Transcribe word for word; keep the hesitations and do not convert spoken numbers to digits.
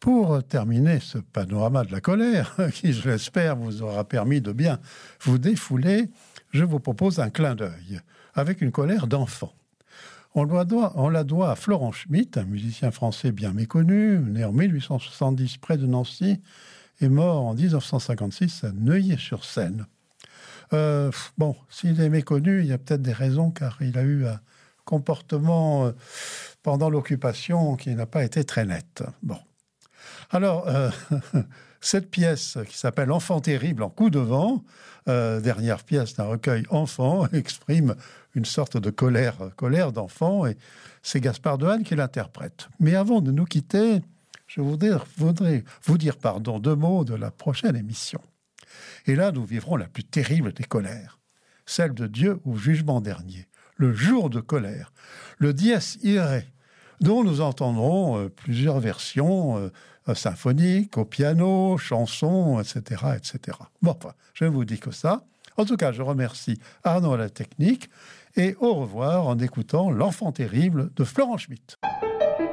Pour terminer ce panorama de la colère, qui, je l'espère, vous aura permis de bien vous défouler, je vous propose un clin d'œil avec une colère d'enfant. On, doit, on la doit à Florent Schmitt, un musicien français bien méconnu, né en mille huit cent soixante-dix près de Nancy et mort en dix-neuf cent cinquante-six à Neuilly-sur-Seine. Euh, bon, s'il est méconnu, il y a peut-être des raisons, car il a eu un comportement euh, pendant l'occupation qui n'a pas été très net. Bon. Alors, euh, cette pièce qui s'appelle « Enfant terrible en coup de vent », euh, dernière pièce d'un recueil enfant, exprime une sorte de colère, colère d'enfant, et c'est Gaspard Dehaene qui l'interprète. Mais avant de nous quitter, je voudrais, voudrais vous dire pardon, deux mots de la prochaine émission. Et là, nous vivrons la plus terrible des colères, celle de Dieu au jugement dernier, le jour de colère, le dies irae, dont nous entendrons euh, plusieurs versions euh, symphoniques, au piano, chansons, et cetera, et cetera. Bon, enfin, je ne vous dis que ça. En tout cas, je remercie Arnaud à la technique et au revoir en écoutant L'Enfant terrible de Florent Schmitt.